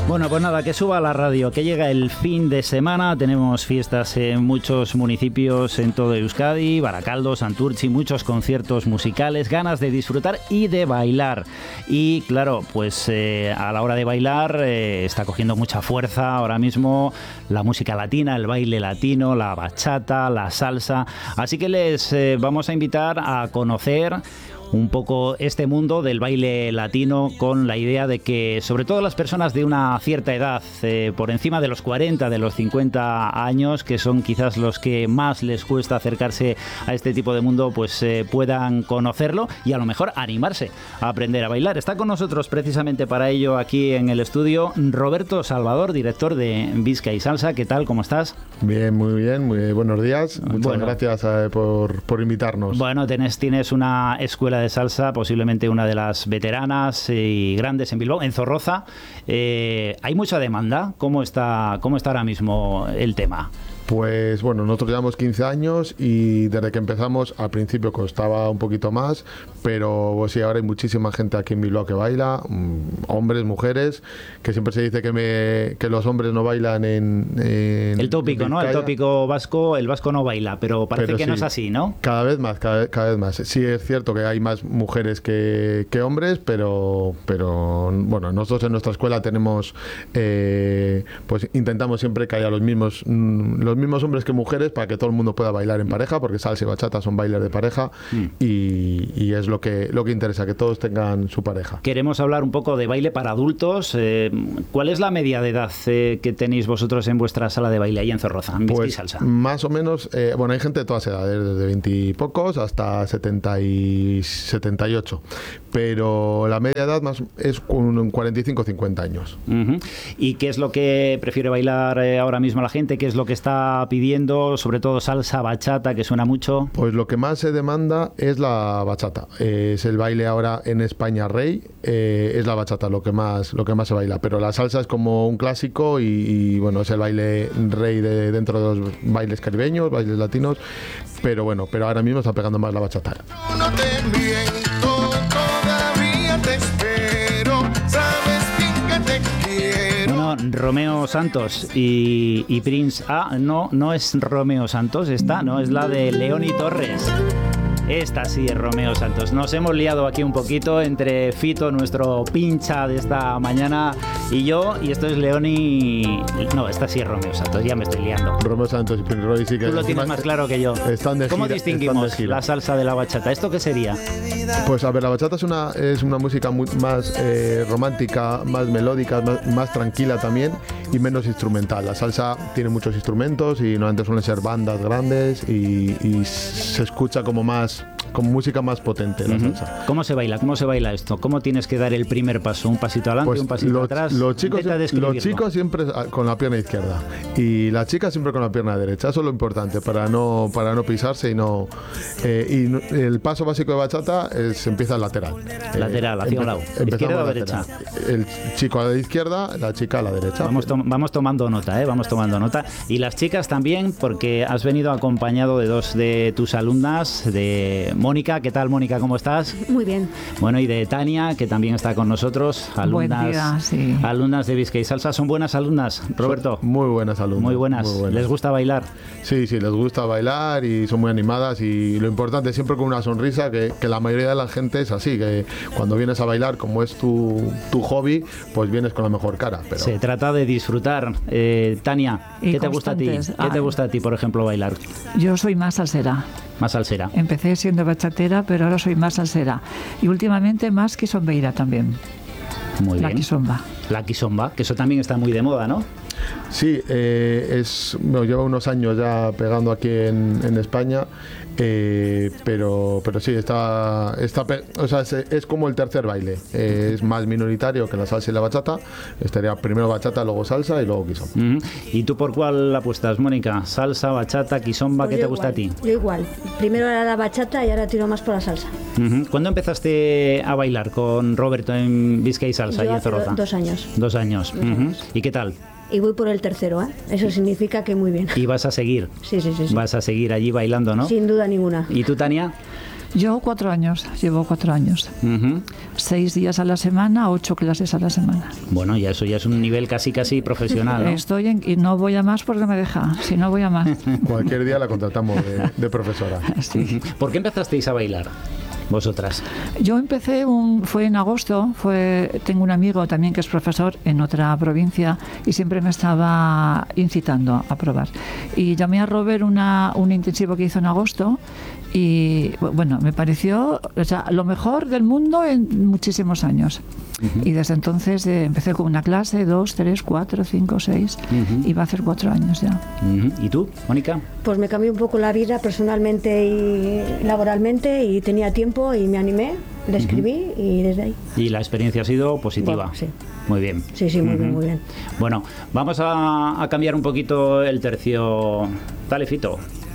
Bueno, pues nada, que suba a la radio, que llega el fin de semana, tenemos fiestas en muchos municipios en todo Euskadi, Barakaldo, Santurtzi, muchos conciertos musicales, ganas de disfrutar y de bailar. Y claro, pues a la hora de bailar está cogiendo mucha fuerza ahora mismo la música latina, el baile latino, la bachata, la salsa. Así que les vamos a invitar a conocer un poco este mundo del baile latino, con la idea de que sobre todo las personas de una cierta edad, por encima de los 40, de los 50 años, que son quizás los que más les cuesta acercarse a este tipo de mundo, pues puedan conocerlo y a lo mejor animarse a aprender a bailar. Está con nosotros precisamente para ello aquí en el estudio Roberto Salvador, director de Bizkai Salsa. ¿Qué tal? ¿Cómo estás? Bien, muy buenos días. Muchas gracias por invitarnos. Bueno, tienes una escuela de salsa, posiblemente una de las veteranas y grandes en Bilbao, en Zorroza. ¿Hay mucha demanda? ¿Cómo está ahora mismo el tema? Pues bueno, nosotros llevamos 15 años y desde que empezamos al principio costaba un poquito más, pero pues, sí, ahora hay muchísima gente aquí en Bilbao que baila, hombres, mujeres, que siempre se dice que los hombres no bailan en el tópico, en ¿no? El tópico vasco, el vasco no baila, pero parece que sí, no es así, ¿no? Cada vez más. Sí es cierto que hay más mujeres que hombres, pero bueno, nosotros en nuestra escuela tenemos, pues intentamos siempre que haya los mismos hombres que mujeres para que todo el mundo pueda bailar en pareja, porque salsa y bachata son bailes de pareja y es lo que interesa, que todos tengan su pareja. Queremos hablar un poco de baile para adultos. ¿Cuál es la media de edad que tenéis vosotros en vuestra sala de baile ahí en Zorroza, en Bizkai Salsa? Más o menos, bueno, hay gente de todas edades, desde 20 y pocos hasta 70 y 78, pero la media edad más es con 45 o 50 años. ¿Y qué es lo que prefiere bailar ahora mismo la gente? ¿Qué es lo que está pidiendo? Sobre todo salsa, bachata, que suena mucho. Pues lo que más se demanda es la bachata. Es el baile ahora en España rey, es la bachata lo que más se baila, pero la salsa es como un clásico y bueno, es el baile rey dentro de los bailes caribeños, bailes latinos, pero ahora mismo está pegando más la bachata. No te miento, todavía te espero, sabes bien que te quiero. Bueno, Romeo Santos y Prince no es Romeo Santos, esta no es la de Leoni Torres. Esta sí es Romeo Santos. Nos hemos liado aquí un poquito entre Fito, nuestro pincha de esta mañana, y yo, y esto es Leoni. No, esta sí es Romeo Santos, ya me estoy liando. Romeo Santos y Prince Royce sí que... Tú lo tienes más claro que yo. ¿Cómo distinguimos la salsa de la bachata? ¿Esto qué sería? Pues a ver, la bachata es una música más romántica, más melódica, más tranquila también y menos instrumental. La salsa tiene muchos instrumentos y normalmente suelen ser bandas grandes y se escucha como música más potente la salsa. ¿Cómo se baila esto? ¿Cómo tienes que dar el primer paso? ¿Un pasito adelante, pues un pasito atrás? Los chicos siempre con la pierna izquierda y la chica siempre con la pierna derecha. Eso es lo importante para no pisarse y el paso básico de bachata se empieza al lateral. Lateral, hacia un lado. ¿Izquierda o derecha? El chico a la izquierda, la chica a la derecha. Vamos tomando nota, vamos tomando nota. Y las chicas también, porque has venido acompañado de dos de tus alumnas, de Mónica. ¿Qué tal, Mónica? ¿Cómo estás? Muy bien. Bueno, y de Tania, que también está con nosotros. Alumnas de Bizkai Salsa. ¿Son buenas alumnas, Roberto? Son muy buenas alumnas. Muy buenas. ¿Les gusta bailar? Sí, les gusta bailar y son muy animadas, y lo importante es siempre con una sonrisa, que la mayoría de la gente es así, que cuando vienes a bailar, como es tu hobby, pues vienes con la mejor cara. Pero... Se trata de disfrutar. Tania, ¿qué te gusta a ti? ¿Qué te gusta a ti, por ejemplo, bailar? Yo soy más salsera. Más salsera. Empecé siendo bachatera, pero ahora soy más salsera. Y últimamente más quisombeira también. Muy bien. La quizomba, que eso también está muy de moda, ¿no? Sí, lleva unos años ya pegando aquí en España, pero sí, es como el tercer baile, es más minoritario que la salsa y la bachata. Estaría primero bachata, luego salsa y luego quizomba. ¿Y tú por cuál apuestas, Mónica? ¿Salsa, bachata, quizomba? Pues ¿Qué te gusta a ti? Yo igual. Primero era la bachata y ahora tiro más por la salsa. ¿Cuándo empezaste a bailar con Roberto en Bizkai Salsa y en Zorroza? 2 años. 2 años. ¿Y qué tal? Y voy por el tercero, ¿eh? Eso significa que muy bien. ¿Y vas a seguir? Sí. Vas a seguir allí bailando, ¿no? Sin duda ninguna. ¿Y tú, Tania? Yo 4 años, llevo 4 años. 6 días a la semana, 8 clases a la semana. Bueno, eso ya es un nivel casi profesional, ¿no? Y no voy a más porque me deja, si no voy a más. Cualquier día la contratamos de profesora. Sí. ¿Por qué empezasteis a bailar vosotras? Yo empecé, fue en agosto, tengo un amigo también que es profesor en otra provincia y siempre me estaba incitando a probar. Y llamé a Robert un intensivo que hizo en agosto y bueno, me pareció lo mejor del mundo en muchísimos años. Y desde entonces empecé con una clase, 2, 3, 4, 5, 6 y va a hacer 4 años ya. ¿Y tú, Mónica? Pues me cambió un poco la vida personalmente y laboralmente y tenía tiempo y me animé, le escribí y desde ahí. Y la experiencia ha sido positiva. Bueno, sí. Muy bien. Sí, muy bien, muy bien. Bueno, vamos a cambiar un poquito el tercio. Dale, Fito.